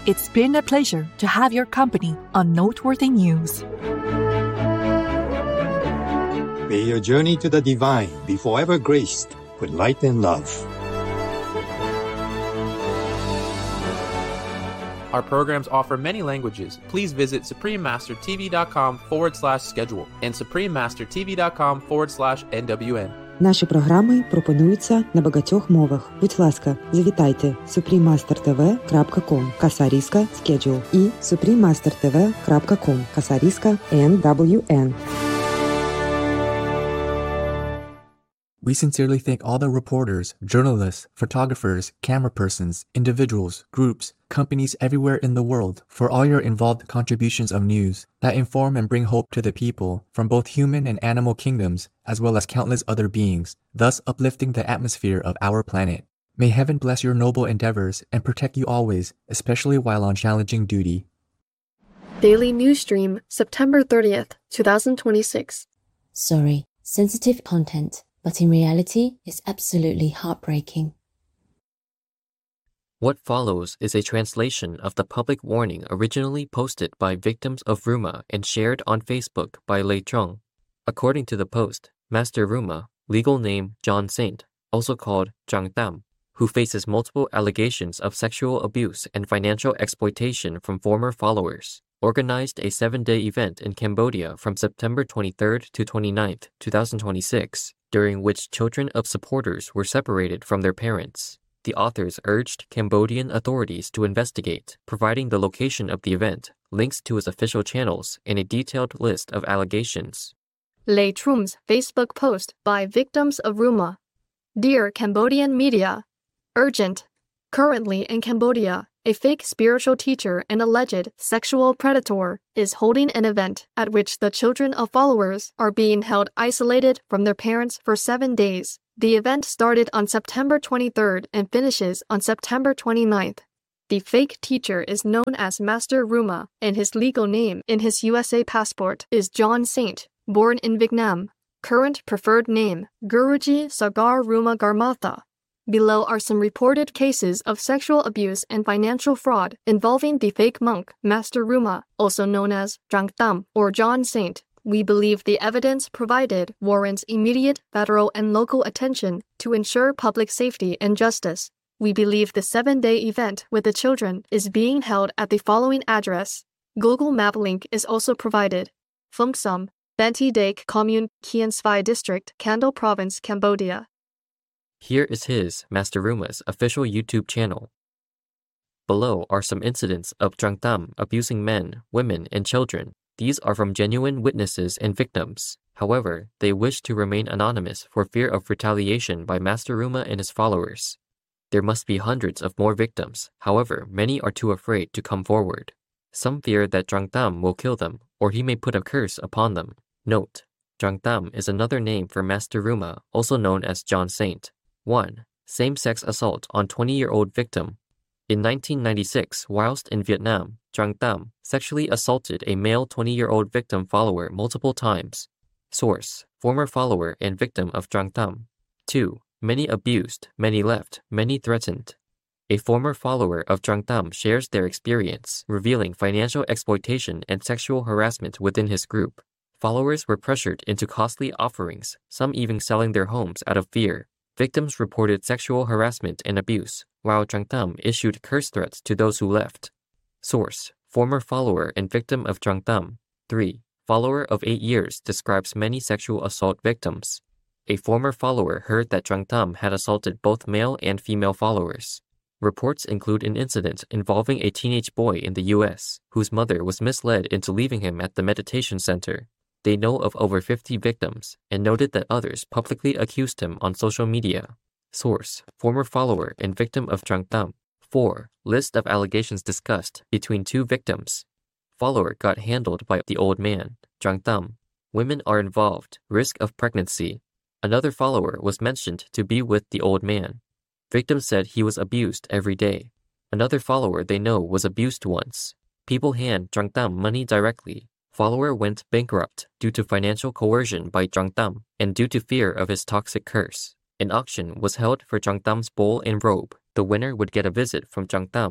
It's been a pleasure to have your company on Noteworthy News. May your journey to the divine be forever graced with light and love. Our programs offer many languages. Please visit suprememastertv.com/schedule and suprememastertv.com/NWN. Наші програми пропонуються на багатьох мовах. Будь ласка, завітайте suprememastertv.com /schedule і suprememastertv.com /NWN. We sincerely thank all the reporters, journalists, photographers, camera persons, individuals, groups, companies everywhere in the world for all your involved contributions of news that inform and bring hope to the people from both human and animal kingdoms, as well as countless other beings, thus uplifting the atmosphere of our planet. May heaven bless your noble endeavors and protect you always, especially while on challenging duty. Daily News Stream, September 30th, 2026. Sorry, sensitive content, but in reality is absolutely heartbreaking. What follows is a translation of the public warning originally posted by victims of Ruma and shared on Facebook by Lei Chong. According to the post, Master Ruma, legal name John Saint, also called Zhang Tam, who faces multiple allegations of sexual abuse and financial exploitation from former followers, organized a 7-day event in Cambodia from September 23rd to 29th, 2026, during which children of supporters were separated from their parents. The authors urged Cambodian authorities to investigate, providing the location of the event, links to his official channels, and a detailed list of allegations. Lei Trum's Facebook post by victims of Ruma. Dear Cambodian media, urgent. Currently in Cambodia, a fake spiritual teacher and alleged sexual predator is holding an event at which the children of followers are being held isolated from their parents for 7 days. The event started on September 23rd and finishes on September 29th. The fake teacher is known as Master Ruma, and his legal name in his USA passport is John Saint, born in Vietnam. Current preferred name, Guruji Sagar Ruma Garmatha. Below are some reported cases of sexual abuse and financial fraud involving the fake monk, Master Ruma, also known as Zhang Tam or John Saint. We believe the evidence provided warrants immediate federal and local attention to ensure public safety and justice. We believe the 7-day event with the children is being held at the following address. Google Map link is also provided. Phung Som, Banti Daek Commune, Kien Svai District, Kandal Province, Cambodia. Here is his, Master Ruma's, official YouTube channel. Below are some incidents of Zhang Tam abusing men, women, and children. These are from genuine witnesses and victims. However, they wish to remain anonymous for fear of retaliation by Master Ruma and his followers. There must be hundreds of more victims. However, many are too afraid to come forward. Some fear that Zhang Tam will kill them, or he may put a curse upon them. Note: Zhang Tam is another name for Master Ruma, also known as John Saint. 1. Same-sex assault on 20-year-old victim. In 1996, whilst in Vietnam, Zhang Tam sexually assaulted a male 20-year-old victim follower multiple times. Source: former follower and victim of Zhang Tam. 2. Many abused, many left, many threatened. A former follower of Zhang Tam shares their experience, revealing financial exploitation and sexual harassment within his group. Followers were pressured into costly offerings, some even selling their homes out of fear. Victims reported sexual harassment and abuse, while Zhang Tam issued curse threats to those who left. Source: former follower and victim of Zhang Tam. 3. Follower of 8 years describes many sexual assault victims. A former follower heard that Zhang Tam had assaulted both male and female followers. Reports include an incident involving a teenage boy in the U.S., whose mother was misled into leaving him at the meditation center. They know of over 50 victims and noted that others publicly accused him on social media. Source: former follower and victim of Zhang Tam. 4. List of allegations discussed between 2 victims. Follower got handled by the old man, Zhang Tam. Women are involved, risk of pregnancy. Another follower was mentioned to be with the old man. Victim said he was abused every day. Another follower they know was abused once. People hand Zhang Tam money directly. Follower went bankrupt due to financial coercion by Zhang Tam and due to fear of his toxic curse. An auction was held for Zhang Tam's bowl and robe. The winner would get a visit from Zhang Tam,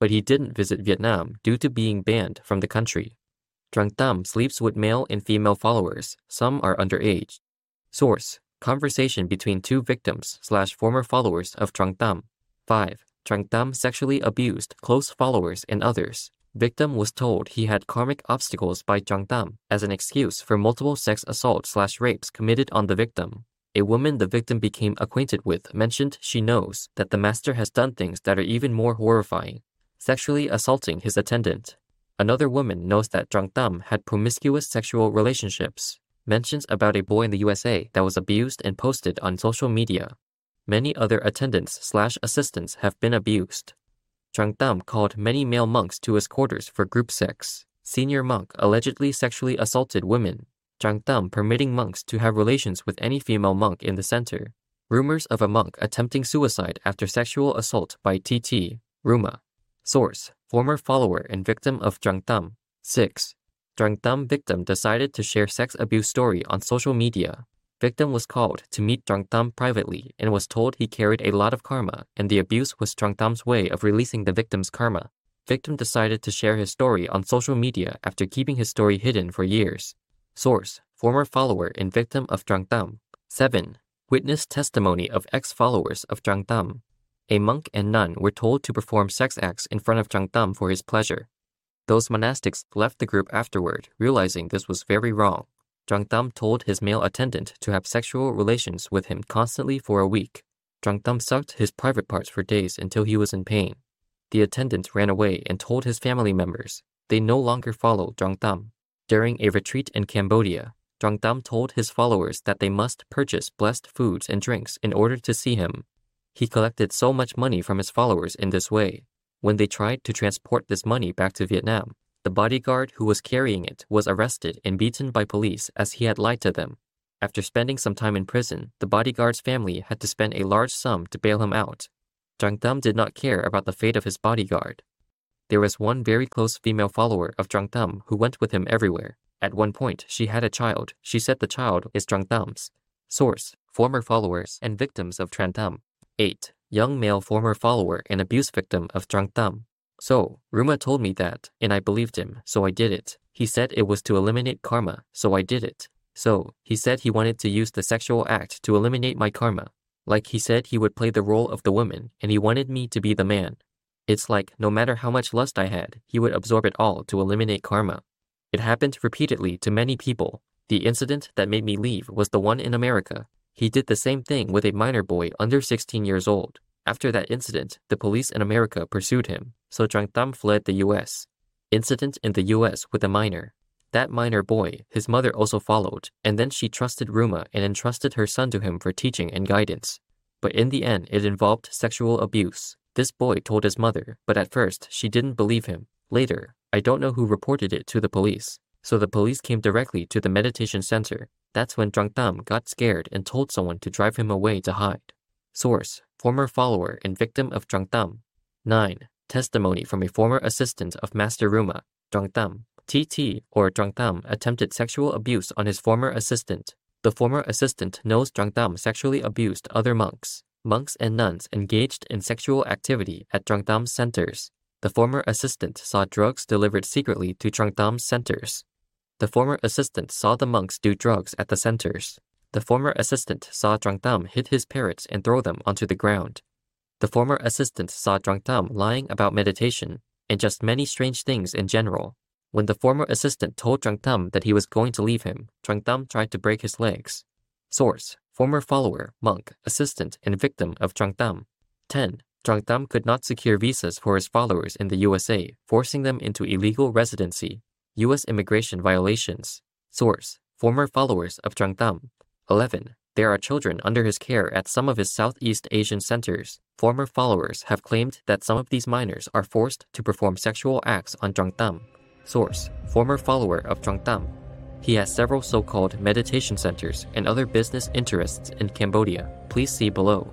but he didn't visit Vietnam due to being banned from the country. Trang Tam sleeps with male and female followers. Some are underage. Source: conversation between two victims/former followers of Trang Tam. 5. Trang Tam sexually abused close followers and others. Victim was told he had karmic obstacles by Trang Tam as an excuse for multiple sex assault/rapes committed on the victim. A woman the victim became acquainted with mentioned she knows that the master has done things that are even more horrifying, sexually assaulting his attendant. Another woman knows that Trang Tam had promiscuous sexual relationships, mentions about a boy in the USA that was abused and posted on social media. Many other attendants/assistants have been abused. Trang Tam called many male monks to his quarters for group sex. Senior monk allegedly sexually assaulted women. Trang Tam permitting monks to have relations with any female monk in the center. Rumors of a monk attempting suicide after sexual assault by TT, Ruma. Source: former follower and victim of Trang Tam. 6. Trang Tam victim decided to share sex abuse story on social media. Victim was called to meet Trang Tam privately and was told he carried a lot of karma and the abuse was Trang Tam's way of releasing the victim's karma. Victim decided to share his story on social media after keeping his story hidden for years. Source: former follower and victim of Trang Tam. 7. Witness testimony of ex-followers of Trang Tam. A monk and nun were told to perform sex acts in front of Trang Tam for his pleasure. Those monastics left the group afterward, realizing this was very wrong. Trang Tam told his male attendant to have sexual relations with him constantly for a week. Trang Tam sucked his private parts for days until he was in pain. The attendant ran away and told his family members. They no longer follow Trang Tam. During a retreat in Cambodia, Trang Tam told his followers that they must purchase blessed foods and drinks in order to see him. He collected so much money from his followers in this way. When they tried to transport this money back to Vietnam, the bodyguard who was carrying it was arrested and beaten by police as he had lied to them. After spending some time in prison, the bodyguard's family had to spend a large sum to bail him out. Trang Tam did not care about the fate of his bodyguard. There was one very close female follower of Trang Tam who went with him everywhere. At one point, she had a child. She said the child is Trang Tam's. Source: former followers and victims of Trang Tam. 8. Young male former follower and abuse victim of Trang Tam. So, Ruma told me that, and I believed him, so I did it. He said it was to eliminate karma, so I did it. So, he said he wanted to use the sexual act to eliminate my karma. Like he said he would play the role of the woman, and he wanted me to be the man. It's like, no matter how much lust I had, he would absorb it all to eliminate karma. It happened repeatedly to many people. The incident that made me leave was the one in America. He did the same thing with a minor boy under 16 years old. After that incident, the police in America pursued him, so Trang Tam fled the U.S. Incident in the U.S. with a minor. That minor boy, his mother also followed, and then she trusted Ruma and entrusted her son to him for teaching and guidance. But in the end, it involved sexual abuse. This boy told his mother, but at first, she didn't believe him. Later, I don't know who reported it to the police, so the police came directly to the meditation center. That's when Trang Tam got scared and told someone to drive him away to hide. Source: former follower and victim of Trang Tam. 9. Testimony from a former assistant of Master Ruma, Trang Tam. TT or Trang Tam attempted sexual abuse on his former assistant. The former assistant knows Trang Tam sexually abused other monks. Monks and nuns engaged in sexual activity at Trang Tam's centers. The former assistant saw drugs delivered secretly to Trang Tam's centers. The former assistant saw the monks do drugs at the centers. The former assistant saw Trang Tam hit his parrots and throw them onto the ground. The former assistant saw Trang Tam lying about meditation and just many strange things in general. When the former assistant told Trang Tam that he was going to leave him, Trang Tam tried to break his legs. Source: former follower, monk, assistant, and victim of Trang Tam. 10. Trang Tam could not secure visas for his followers in the USA, forcing them into illegal residency. U.S. immigration violations. Source: former followers of Trang Tam. 11. There are children under his care at some of his Southeast Asian centers. Former followers have claimed that some of these minors are forced to perform sexual acts on Trang Tam. Source: former follower of Trang Tam. He has several so-called meditation centers and other business interests in Cambodia. Please see below.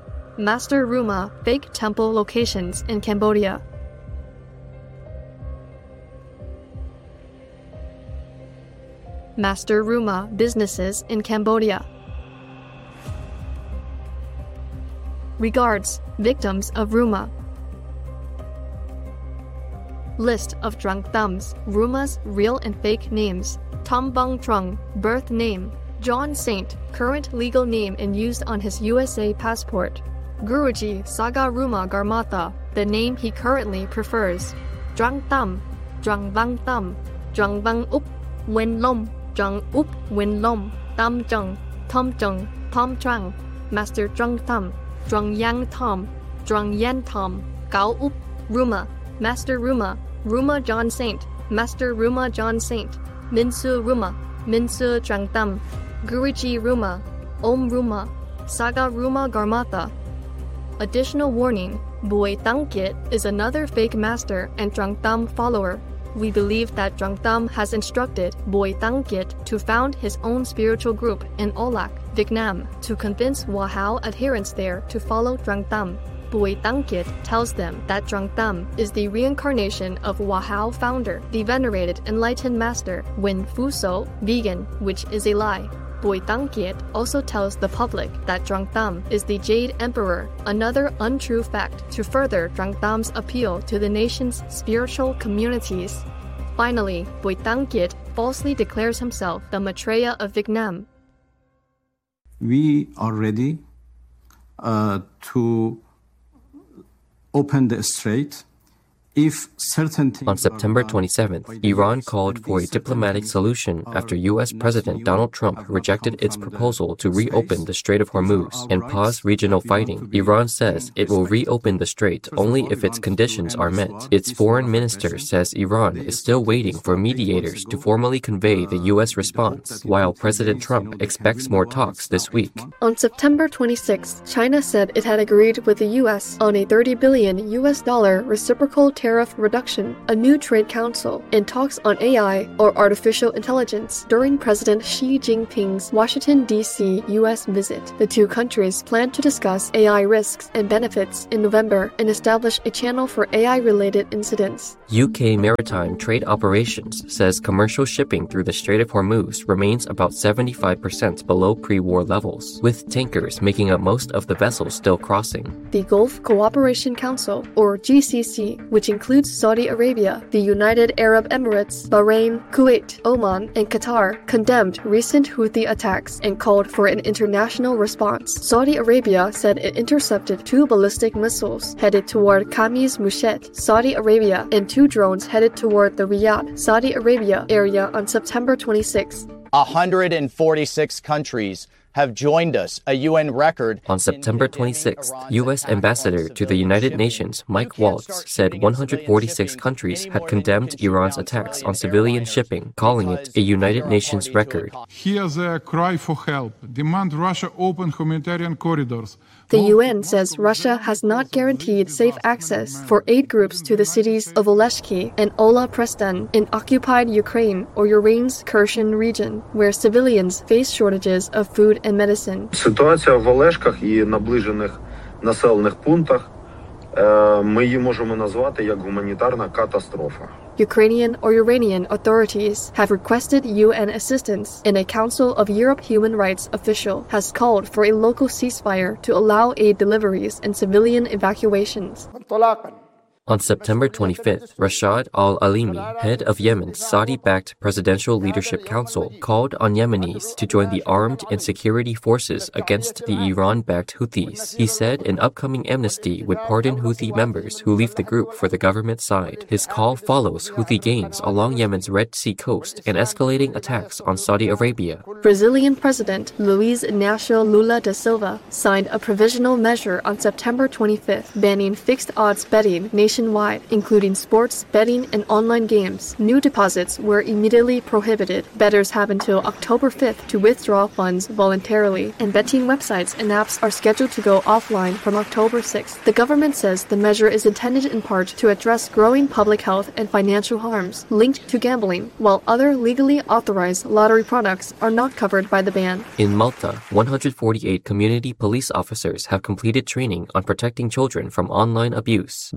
Master Ruma fake temple locations in Cambodia. Master Ruma businesses in Cambodia. Regards, victims of Ruma. List of Drunk Thumbs, Ruma's real and fake names. Tom Bung Trung, birth name. John Saint, current legal name and used on his USA passport. Guruji Saga Ruma Garmatha, the name he currently prefers. Drunk Thumb, Drunk Bang Thumb, Drunk Bang Up, Wen Lom, Drunk Up, Wen Lom, Tam Chung, Tom Chung, Tom Trang, Master Drunk Thumb, Drunk Yang Tom, Drunk Yan Tom, Gao Up, Ruma, Master Ruma, Ruma John Saint, Master Ruma John Saint, Minsu Ruma, Minsu Drunk Thumb, Guruji Ruma, Om Ruma, Saga Ruma Garmatha. Additional warning, Boy Tangkit is another fake master and Drunk Thumb follower. We believe that Drunk Thumb has instructed Boy Tangkit to found his own spiritual group in Olac, Vietnam, to convince Wahao adherents there to follow Drunk Thumb. Boy Tangkit tells them that Drunk Thumb is the reincarnation of Wahao founder, the venerated enlightened master Wen Fuso, vegan, which is a lie. Boy Tangkit also tells the public that Drunk Thumb is the Jade Emperor, another untrue fact to further Drunk Thumb's appeal to the nation's spiritual communities. Finally, Boy Tangkit falsely declares himself the Maitreya of Vietnam. We are ready to open the strait if certain things. On September 27th, Iran called for a diplomatic solution after U.S. President Donald Trump rejected its proposal to reopen the Strait of Hormuz and pause regional fighting. Iran says it will reopen the strait only if its conditions are met. Its foreign minister says Iran is still waiting for mediators to formally convey the U.S. response, while President Trump expects more talks this week. On September 26th, China said it had agreed with the U.S. on a $30 billion reciprocal tariff reduction, a new trade council, and talks on AI or artificial intelligence during President Xi Jinping's Washington, D.C. U.S. visit. The two countries plan to discuss AI risks and benefits in November and establish a channel for AI-related incidents. UK Maritime Trade Operations says commercial shipping through the Strait of Hormuz remains about 75% below pre-war levels, with tankers making up most of the vessels still crossing. The Gulf Cooperation Council, or GCC, which includes Saudi Arabia, the United Arab Emirates, Bahrain, Kuwait, Oman, and Qatar, condemned recent Houthi attacks and called for an international response. Saudi Arabia said it intercepted 2 ballistic missiles headed toward Khamis Mushet, Saudi Arabia, and 2 drones headed toward the Riyadh, Saudi Arabia area on September 26. 146 countries have joined us, a UN record. On September 26th, U.S. Ambassador to the United Nations Mike Waltz said 146 countries had condemned Iran's attacks on civilian shipping, calling it a United Nations record. Hear their cry for help. Demand Russia open humanitarian corridors. The UN says Russia has not guaranteed safe access for aid groups to the cities of Oleshki and Ola Prestan in occupied Ukraine or Urane's Kherson region, where civilians face shortages of food and medicine. Ситуація в Олешках і наближених населених пунктах ми її можемо назвати як гуманітарна катастрофа. Ukrainian or Iranian authorities have requested UN assistance, and a Council of Europe human rights official has called for a local ceasefire to allow aid deliveries and civilian evacuations. On September 25th, Rashad al-Alimi, head of Yemen's Saudi-backed Presidential Leadership Council, called on Yemenis to join the armed and security forces against the Iran-backed Houthis. He said an upcoming amnesty would pardon Houthi members who leave the group for the government side. His call follows Houthi gains along Yemen's Red Sea coast and escalating attacks on Saudi Arabia. Brazilian President Luiz Inácio Lula da Silva signed a provisional measure on September 25th banning fixed-odds betting nationwide, including sports, betting, and online games. New deposits were immediately prohibited. Bettors have until October 5th to withdraw funds voluntarily, and betting websites and apps are scheduled to go offline from October 6th. The government says the measure is intended in part to address growing public health and financial harms linked to gambling, while other legally authorized lottery products are not covered by the ban. In Malta, 148 community police officers have completed training on protecting children from online abuse. The course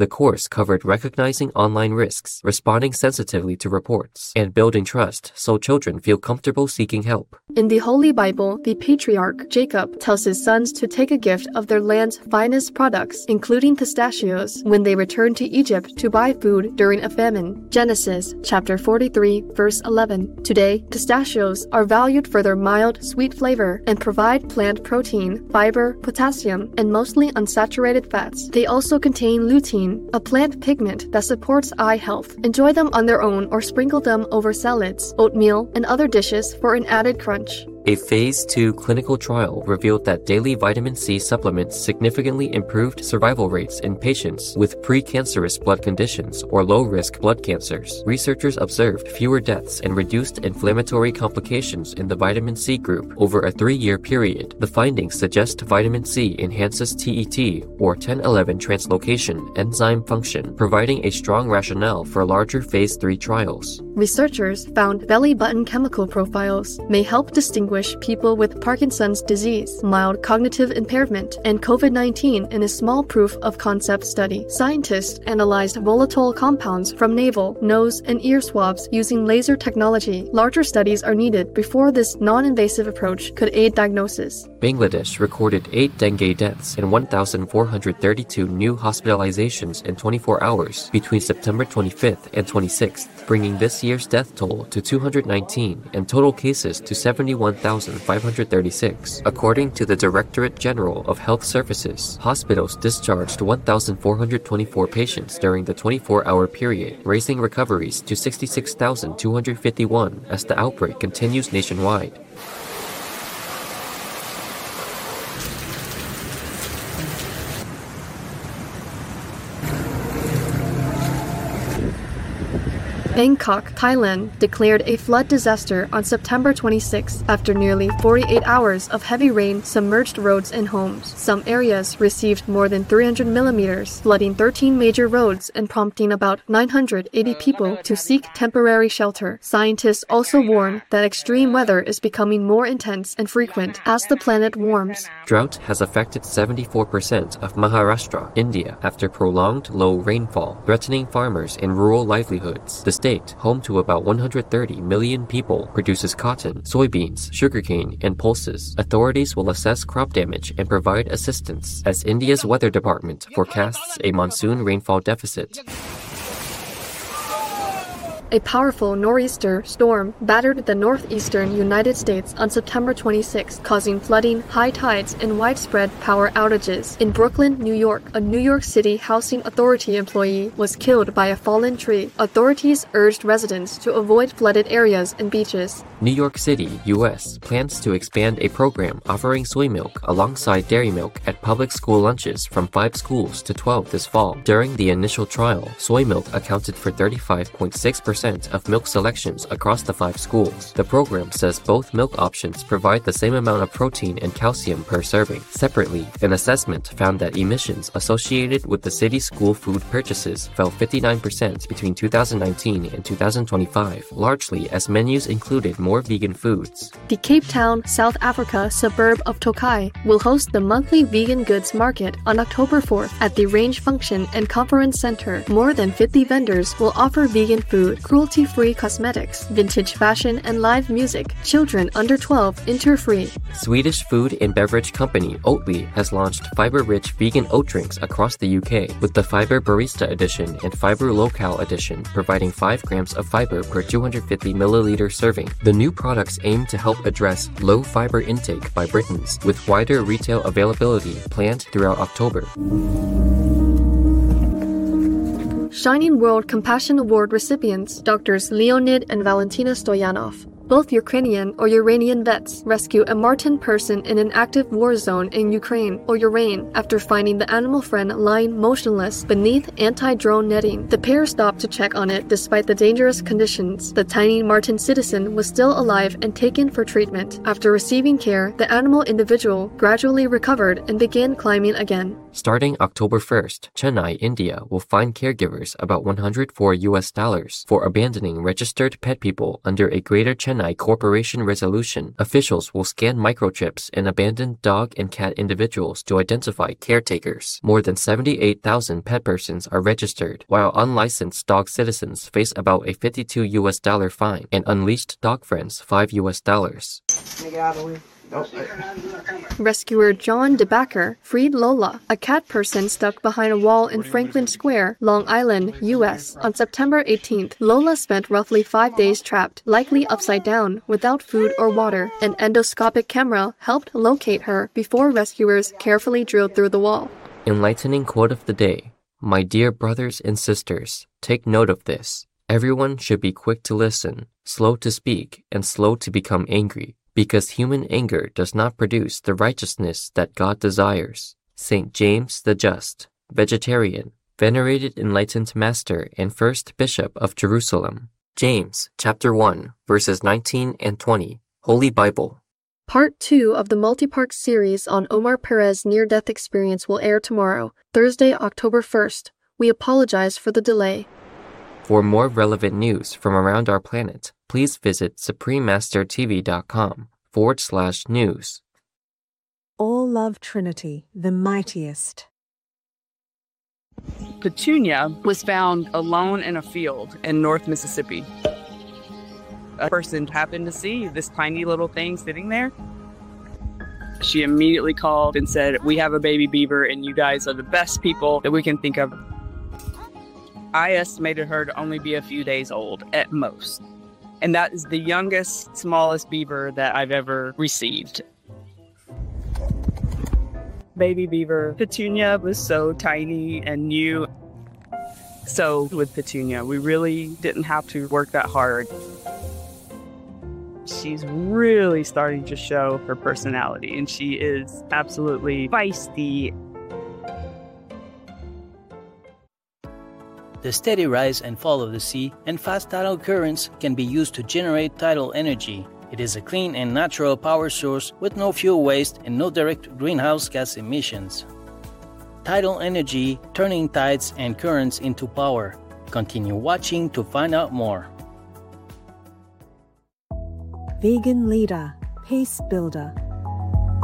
covered recognizing online risks, responding sensitively to reports, and building trust so children feel comfortable seeking help. In the Holy Bible, the patriarch Jacob tells his sons to take a gift of their land's finest products, including pistachios, when they return to Egypt to buy food during a famine. Genesis chapter 43, verse 11. Today, pistachios are valued for their mild, sweet flavor and provide plant protein, fiber, potassium, and mostly unsaturated fats. They also contain lutein, a plant pigment that supports eye health. Enjoy them on their own or sprinkle them over salads, oatmeal, and other dishes for an added crunch. A Phase 2 clinical trial revealed that daily vitamin C supplements significantly improved survival rates in patients with precancerous blood conditions or low-risk blood cancers. Researchers observed fewer deaths and reduced inflammatory complications in the vitamin C group over a 3-year period. The findings suggest vitamin C enhances TET, or 1011 translocation, enzyme function, providing a strong rationale for larger Phase 3 trials. Researchers found belly button chemical profiles may help distinguish people with Parkinson's disease, mild cognitive impairment, and COVID-19 in a small proof-of-concept study. Scientists analyzed volatile compounds from navel, nose, and ear swabs using laser technology. Larger studies are needed before this non-invasive approach could aid diagnosis. Bangladesh recorded 8 dengue deaths and 1,432 new hospitalizations in 24 hours between September 25th and 26th, bringing this year's death toll to 219 and total cases to 71,536. According to the Directorate General of Health Services, hospitals discharged 1,424 patients during the 24-hour period, raising recoveries to 66,251 as the outbreak continues nationwide. Bangkok, Thailand, declared a flood disaster on September 26 after nearly 48 hours of heavy rain submerged roads and homes. Some areas received more than 300 millimeters, flooding 13 major roads and prompting about 980 people to seek temporary shelter. Scientists also warn that extreme weather is becoming more intense and frequent as the planet warms. Drought has affected 74% of Maharashtra, India, after prolonged low rainfall, threatening farmers and rural livelihoods. The state, home to about 130 million people, produces cotton, soybeans, sugarcane, and pulses. Authorities will assess crop damage and provide assistance as India's weather department forecasts a monsoon rainfall deficit. A powerful nor'easter storm battered the northeastern United States on September 26, causing flooding, high tides, and widespread power outages. In Brooklyn, New York, a New York City Housing Authority employee was killed by a fallen tree. Authorities urged residents to avoid flooded areas and beaches. New York City, U.S. plans to expand a program offering soy milk alongside dairy milk at public school lunches from 5 schools to 12 this fall. During the initial trial, soy milk accounted for 35.6% of milk selections across the 5 schools. The program says both milk options provide the same amount of protein and calcium per serving. Separately, an assessment found that emissions associated with the city's school food purchases fell 59% between 2019 and 2025, largely as menus included more vegan foods. The Cape Town, South Africa suburb of Tokai will host the monthly vegan goods market on October 4th at the Range Function and Conference Center. More than 50 vendors will offer vegan food, cruelty-free cosmetics, vintage fashion, and live music. Children under 12 enter free. Swedish food and beverage company Oatly has launched fiber-rich vegan oat drinks across the UK, with the Fiber Barista Edition and Fiber Low-Cal Edition providing 5 grams of fiber per 250 milliliter serving. The new products aim to help address low fiber intake by Britons, with wider retail availability planned throughout October. Shining World Compassion Award recipients Drs. Leonid and Valentina Stoyanov, both Ukrainian or Uranian vets, rescue a Martin person in an active war zone in Ukraine or Ukraine after finding the animal friend lying motionless beneath anti-drone netting. The pair stopped to check on it despite the dangerous conditions. The tiny Martin citizen was still alive and taken for treatment. After receiving care, the animal individual gradually recovered and began climbing again. Starting October 1st, Chennai, India will fine caregivers about $104 for abandoning registered pet people under a Greater Chennai Gemini Corporation resolution, officials will scan microchips in abandoned dog and cat individuals to identify caretakers. More than 78,000 pet persons are registered, while unlicensed dog citizens face about a $52 fine and unleashed dog friends $5. Rescuer John DeBacker freed Lola, a cat person stuck behind a wall in Franklin Square, Long Island, U.S. On September 18th, Lola spent roughly 5 days trapped, likely upside down, without food or water. An endoscopic camera helped locate her before rescuers carefully drilled through the wall. Enlightening quote of the day. My dear brothers and sisters, take note of this. Everyone should be quick to listen, slow to speak, and slow to become angry, because human anger does not produce the righteousness that God desires. St. James the Just, vegetarian, venerated enlightened master and first bishop of Jerusalem. James, chapter 1, verses 19 and 20, Holy Bible. Part 2 of the multi-part series on Omar Perez's near-death experience will air tomorrow, Thursday, October 1st. We apologize for the delay. For more relevant news from around our planet, please visit suprememastertv.com/news. All love Trinity, the mightiest. Petunia was found alone in a field in North Mississippi. A person happened to see this tiny little thing sitting there. She immediately called and said, "We have a baby beaver and you guys are the best people that we can think of." I estimated her to only be a few days old at most. And that is the youngest, smallest beaver that I've ever received. Baby beaver Petunia was so tiny and new. So with Petunia, we really didn't have to work that hard. She's really starting to show her personality, and she is absolutely feisty. The steady rise and fall of the sea and fast tidal currents can be used to generate tidal energy. It is a clean and natural power source with no fuel waste and no direct greenhouse gas emissions. Tidal energy, turning tides and currents into power. Continue watching to find out more. Vegan leader, peace builder,